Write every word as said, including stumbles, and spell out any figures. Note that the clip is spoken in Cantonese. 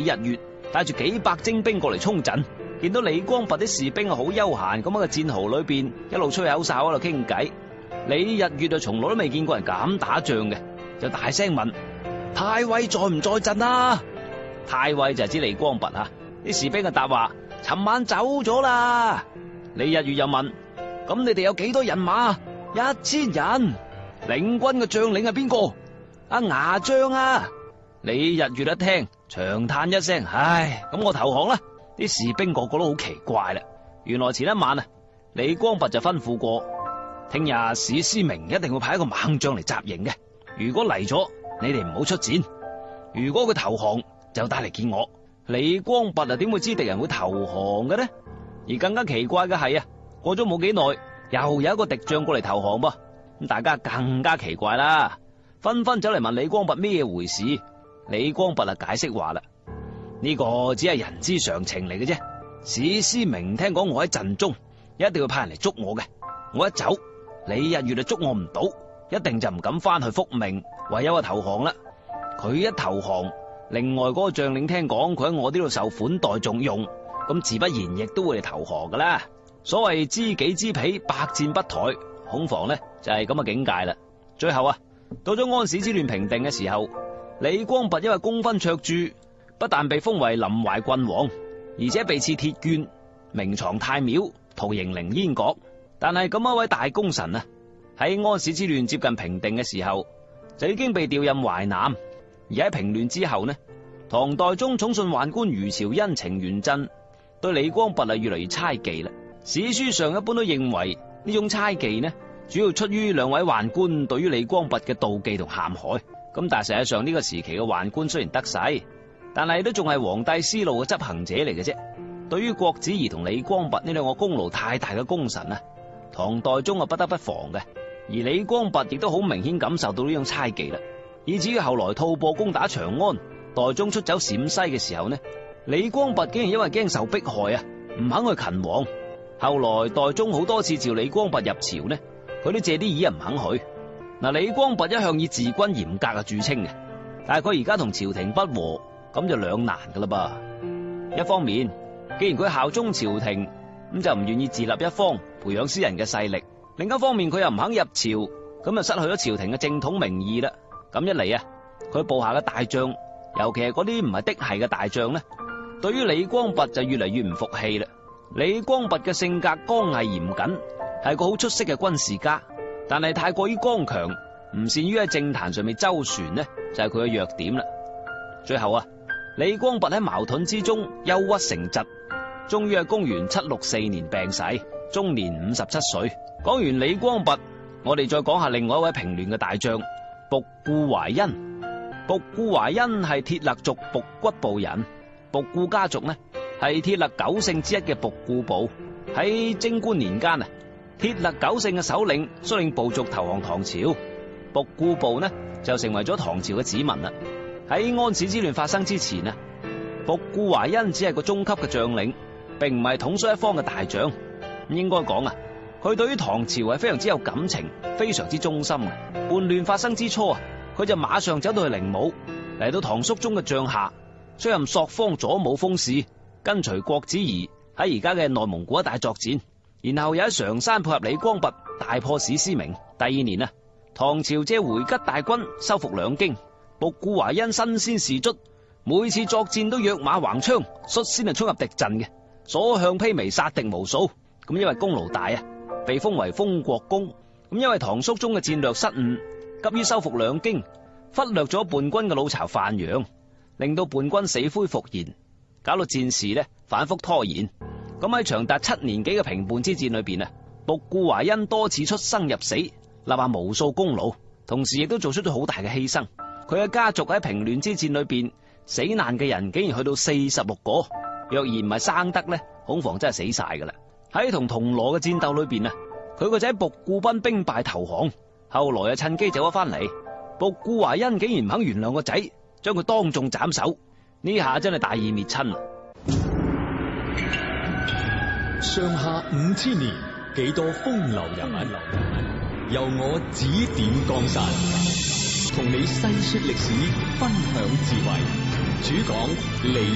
日月帶住幾百精兵過嚟衝陣，見到李光弼啲士兵啊好悠閒咁喺個戰壕裏邊一路吹口哨喺度傾偈。李日月就從來都未見過人咁打仗嘅，就大聲問：太尉在唔在陣啊？太尉就係指李光弼啊。啲士兵就答話：尋晚走咗啦。李日月又問：咁你哋有幾多人馬？一千人。領軍嘅將領係邊個？阿牙將啊。李日月一聽，長嘆一聲：唉，咁我投降啦。啲士兵個個都好奇怪啦。原來前一晚啊，李光弼就吩咐過，聽日史思明一定會派一個猛將嚟集營嘅。如果嚟咗，你哋唔好出戰；如果佢投降，就帶嚟見我。李光弼啊，點會知敵人會投降嘅呢？而更加奇怪嘅係啊，過咗冇幾耐，又有一個敵將過嚟投降噃。咁大家更加奇怪啦，紛紛走嚟問李光弼咩回事。李光弼啊解釋話啦：呢個只係人之常情嚟嘅啫。史思明聽講我喺陣中，一定要派人嚟捉我嘅。我一走，李日月就捉我唔到，一定就唔敢翻去復命，唯有啊投降啦。佢一投降，另外嗰個將領聽講佢喺我呢度受款待重用，咁自不然亦都會嚟投降噶啦。所謂知己知彼，百戰不殆，恐防呢就係咁嘅境界啦。最後啊，到咗安史之亂平定嘅時候，李光弼因為功勳卓著，不但被封為臨淮郡王，而且被賜鐵券，名藏太廟，圖形凌煙閣。但係咁一位大功臣啊，喺安史之亂接近平定嘅時候，就已經被調任淮南。而喺平亂之後呢，唐代宗寵信宦官余朝恩程元振對李光弼啊越嚟越猜忌啦。史書上一般都認為呢種猜忌呢，主要出於兩位宦官對於李光弼嘅妒忌同陷害。咁但係實際上呢個時期嘅宦官雖然得勢，但係都仲係皇帝思路嘅執行者嚟嘅啫。對於郭子儀同李光弼呢兩個功勞太大嘅功臣啊，唐代宗啊不得不防嘅。而李光弼亦都好明顯感受到呢種猜忌啦，以至於後來吐蕃攻打長安，代宗出走陝西嘅時候呢，李光弼竟然因為驚受迫害啊，唔肯去勤王。後來代宗好多次召李光弼入朝呢，佢都借啲意唔肯去。嗱，李光弼一向以治軍嚴格啊著稱嘅，但係佢而家同朝廷不和，咁就兩難噶啦噃。一方面，既然佢效忠朝廷，咁就唔願意自立一方，培養私人嘅勢力；另一方面，佢又唔肯入朝，咁就失去咗朝廷嘅正統名義啦。咁一嚟啊，佢部下嘅大將，尤其係嗰啲唔係嫡系嘅大將呢，對於李光弼就越嚟越唔服氣啦。李光弼嘅性格剛毅嚴謹，係個好出色嘅軍事家，但係太過於剛強，唔善於喺政壇上面周旋呢，就係佢嘅弱點啦。最後啊，李光弼喺矛盾之中憂鬱成疾，終於喺公元七六四年病逝，終年五十七歲。講完李光弼，我哋再講下另外一位平亂嘅大將僕固懷恩。僕固懷恩係鐵勒族僕骨部人，僕固家族呢係鐵勒九姓之一嘅僕固部。喺貞觀年間啊，鐵勒九姓嘅首領率領部族投降唐朝，僕固部呢就成為咗唐朝嘅子民啦。喺安史之亂發生之前啊，僕固懷恩只係個中級嘅將領，並唔係統帥一方嘅大將。咁應該講啊，佢對於唐朝係非常之有感情，非常之忠心嘅。叛亂發生之初啊，佢就馬上走到去靈武，嚟到唐肅宗嘅帳下，出任朔方左武鋒使，跟隨郭子儀喺而家嘅內蒙古一帶作戰，然後又喺常山配合李光弼大破史思明。第二年啊，唐朝借回吉大軍收復兩京，僕固懷恩身先士卒，每次作戰都躍馬橫槍，率先啊衝入敵陣嘅，所向披靡，殺敵無數。咁因為功勞大啊，被封為豐國公。咁因為唐肅宗嘅戰略失誤，急於收復兩京，忽略咗叛軍嘅老巢范陽，令到叛軍死灰復燃，搞到戰事呢反覆拖延。咁喺長達七年幾嘅平叛之戰裏邊啊，僕固懷恩多次出生入死，立下無數功勞，同時亦都做出咗好大嘅犧牲。佢嘅家族喺平亂之戰裏邊死難嘅人竟然去到四十六個，若然唔係生得呢，恐防真係死晒噶啦。喺同銅鑼嘅戰鬥裏邊啊，佢個仔僕固斌兵敗投降，後來啊趁機走咗翻嚟，僕固懷恩竟然唔肯原諒個仔，將佢當眾斬首，呢下真係大義滅親啊！ 上下五千年，幾多風流人物，由我指點江山，同你細說歷史，分享智慧，主講李